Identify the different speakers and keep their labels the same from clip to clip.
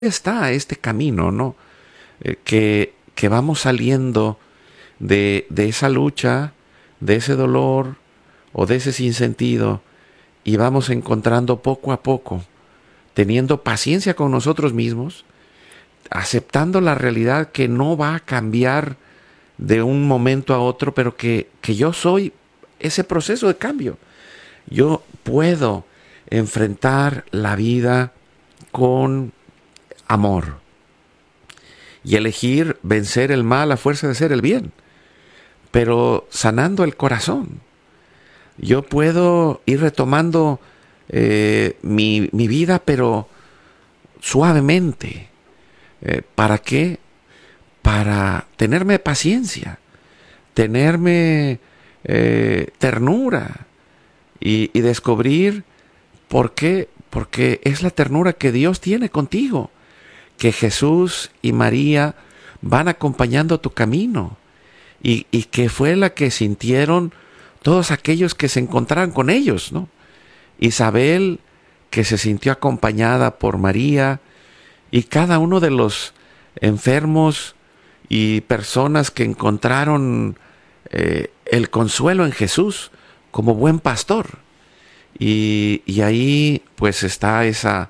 Speaker 1: está este camino, ¿no? Que vamos saliendo de esa lucha, de ese dolor o de ese sinsentido, y vamos encontrando poco a poco, teniendo paciencia con nosotros mismos, aceptando la realidad que no va a cambiar de un momento a otro, pero que yo soy ese proceso de cambio. Yo puedo enfrentar la vida con amor y elegir vencer el mal a fuerza de hacer el bien, pero sanando el corazón. Yo puedo ir retomando mi vida, pero suavemente. ¿Para qué? Para tenerme paciencia, tenerme ternura y descubrir por qué. Porque es la ternura que Dios tiene contigo, que Jesús y María van acompañando tu camino y que fue la que sintieron todos aquellos que se encontraron con ellos, ¿no? Isabel, que se sintió acompañada por María, y cada uno de los enfermos y personas que encontraron el consuelo en Jesús como buen pastor. Y ahí pues está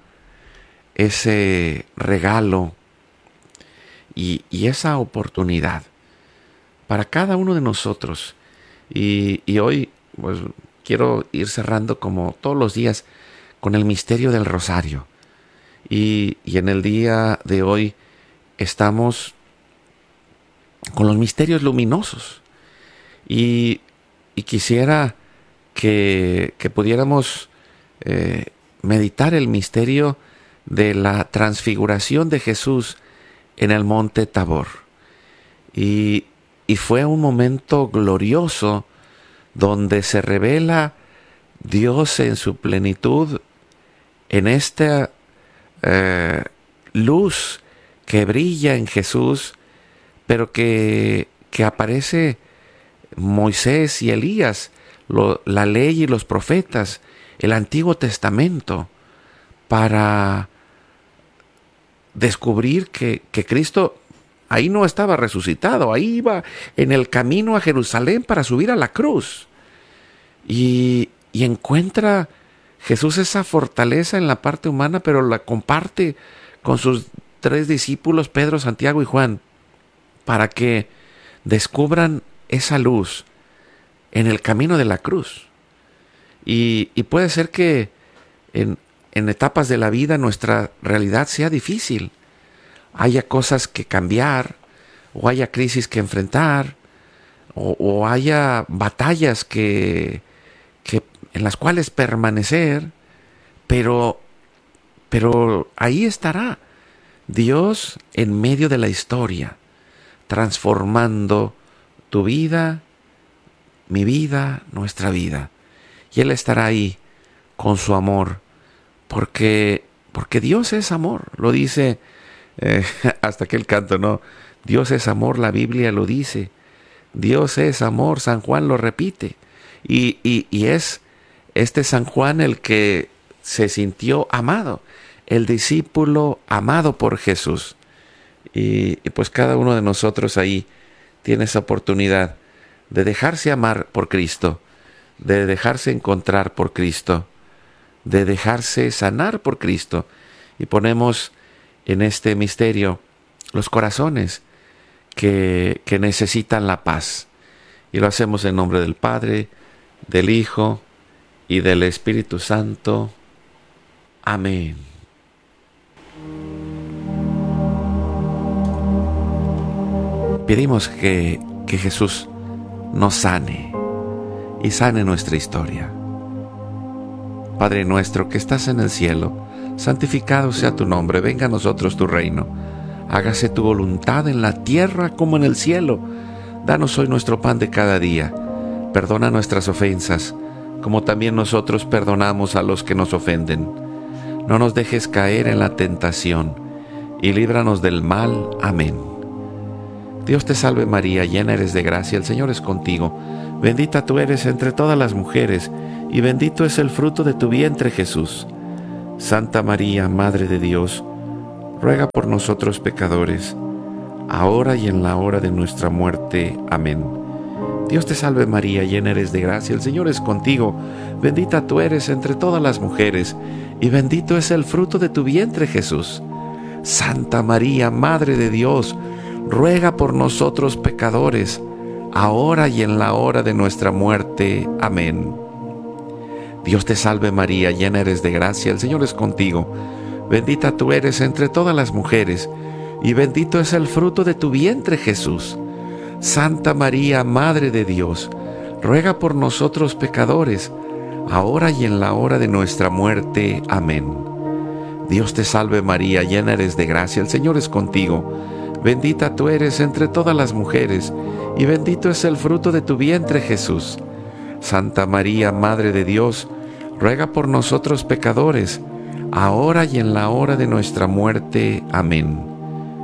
Speaker 1: ese regalo y esa oportunidad para cada uno de nosotros. Y hoy pues quiero ir cerrando como todos los días con el misterio del rosario. Y en el día de hoy estamos con los misterios luminosos. Y quisiera que pudiéramos meditar el misterio de la transfiguración de Jesús en el monte Tabor. Y fue un momento glorioso donde se revela Dios en su plenitud, en esta luz que brilla en Jesús, pero que aparece Moisés y Elías, la ley y los profetas, el Antiguo Testamento, para descubrir que Cristo ahí no estaba resucitado, ahí iba en el camino a Jerusalén para subir a la cruz. Y encuentra Jesús esa fortaleza en la parte humana, pero la comparte con sus 3 discípulos, Pedro, Santiago y Juan, para que descubran esa luz en el camino de la cruz. Y puede ser que en etapas de la vida nuestra realidad sea difícil, haya cosas que cambiar, o haya crisis que enfrentar, o haya batallas que en las cuales permanecer, pero ahí estará Dios en medio de la historia, transformando tu vida, mi vida, nuestra vida. Y Él estará ahí con su amor, porque Dios es amor, lo dice hasta aquel canto, ¿no? Dios es amor, la Biblia lo dice. Dios es amor, San Juan lo repite. Y es este San Juan el que se sintió amado, el discípulo amado por Jesús. Y pues cada uno de nosotros ahí tiene esa oportunidad de dejarse amar por Cristo, de dejarse encontrar por Cristo, de dejarse sanar por Cristo. Y ponemos en este misterio los corazones que necesitan la paz. Y lo hacemos en nombre del Padre, del Hijo y del Espíritu Santo. Amén. Pedimos que Jesús nos sane y sane nuestra historia. Padre nuestro que estás en el cielo, santificado sea tu nombre, venga a nosotros tu reino. Hágase tu voluntad en la tierra como en el cielo. Danos hoy nuestro pan de cada día. Perdona nuestras ofensas, como también nosotros perdonamos a los que nos ofenden. No nos dejes caer en la tentación, y líbranos del mal. Amén. Dios te salve María, llena eres de gracia, el Señor es contigo. Bendita tú eres entre todas las mujeres, y bendito es el fruto de tu vientre Jesús. Santa María, Madre de Dios, ruega por nosotros pecadores, ahora y en la hora de nuestra muerte. Amén. Dios te salve María, llena eres de gracia, el Señor es contigo, bendita tú eres entre todas las mujeres, y bendito es el fruto de tu vientre, Jesús. Santa María, Madre de Dios, ruega por nosotros pecadores, ahora y en la hora de nuestra muerte. Amén. Dios te salve María, llena eres de gracia, el Señor es contigo, bendita tú eres entre todas las mujeres, y bendito es el fruto de tu vientre, Jesús. Santa María, Madre de Dios, ruega por nosotros pecadores, ahora y en la hora de nuestra muerte. Amén. Dios te salve María, llena eres de gracia, el Señor es contigo, bendita tú eres entre todas las mujeres, y bendito es el fruto de tu vientre, Jesús. Santa María, Madre de Dios, ruega por nosotros pecadores, ahora y en la hora de nuestra muerte. Amén.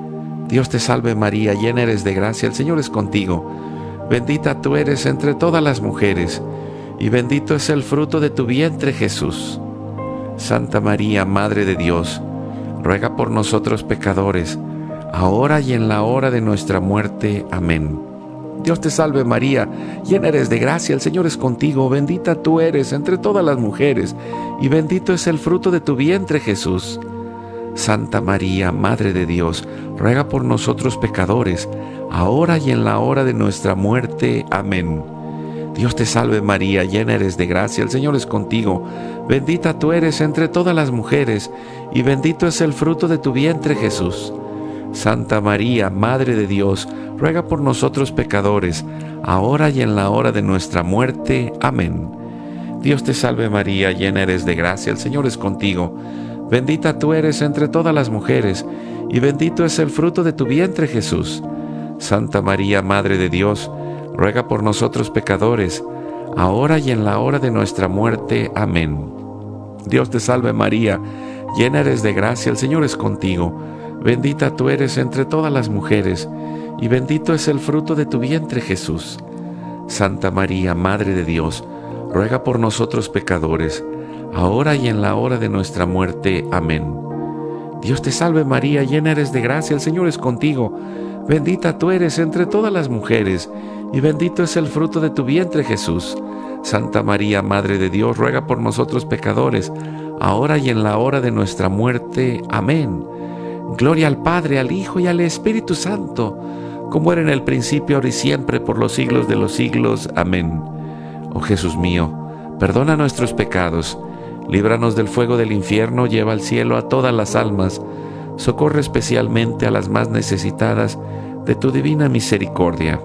Speaker 1: Dios te salve María, llena eres de gracia, el Señor es contigo, bendita tú eres entre todas las mujeres, y bendito es el fruto de tu vientre, Jesús. Santa María, Madre de Dios, ruega por nosotros pecadores, ahora y en la hora de nuestra muerte. Amén. Dios te salve María, llena eres de gracia, el Señor es contigo, bendita tú eres entre todas las mujeres, y bendito es el fruto de tu vientre, Jesús. Santa María, Madre de Dios, ruega por nosotros pecadores, ahora y en la hora de nuestra muerte. Amén. Dios te salve María, llena eres de gracia, el Señor es contigo, bendita tú eres entre todas las mujeres, y bendito es el fruto de tu vientre, Jesús. Santa María, Madre de Dios, ruega por nosotros pecadores, ahora y en la hora de nuestra muerte. Amén. Dios te salve María, llena eres de gracia, el Señor es contigo, bendita tú eres entre todas las mujeres, y bendito es el fruto de tu vientre, Jesús. Santa María, Madre de Dios, ruega por nosotros pecadores, ahora y en la hora de nuestra muerte. Amén. Dios te salve María, llena eres de gracia, el Señor es contigo, bendita tú eres entre todas las mujeres, y bendito es el fruto de tu vientre, Jesús. Santa María, Madre de Dios, ruega por nosotros pecadores, ahora y en la hora de nuestra muerte. Amén. Dios te salve María, llena eres de gracia, el Señor es contigo, bendita tú eres entre todas las mujeres, y bendito es el fruto de tu vientre, Jesús. Santa María, Madre de Dios, ruega por nosotros pecadores, ahora y en la hora de nuestra muerte. Amén. Gloria al Padre, al Hijo y al Espíritu Santo, como era en el principio, ahora y siempre, por los siglos de los siglos. Amén. Oh Jesús mío, perdona nuestros pecados, líbranos del fuego del infierno, lleva al cielo a todas las almas, socorre especialmente a las más necesitadas de tu divina misericordia.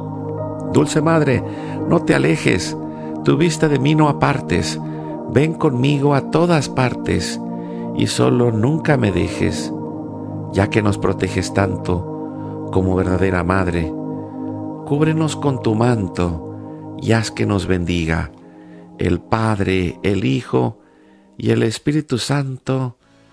Speaker 1: Dulce Madre, no te alejes, tu vista de mí no apartes, ven conmigo a todas partes, y solo nunca me dejes, ya que nos proteges tanto como verdadera Madre. Cúbrenos con tu manto y haz que nos bendiga el Padre, el Hijo y el Espíritu Santo.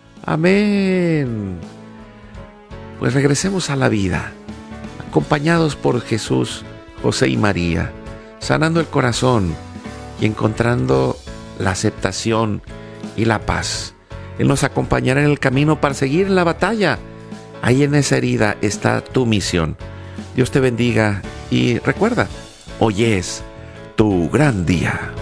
Speaker 1: Amén. Pues regresemos a la vida, acompañados por Jesús, José y María, sanando el corazón y encontrando la aceptación y la paz. Él nos acompañará en el camino para seguir en la batalla. Ahí en esa herida está tu misión. Dios te bendiga y recuerda, hoy es tu gran día.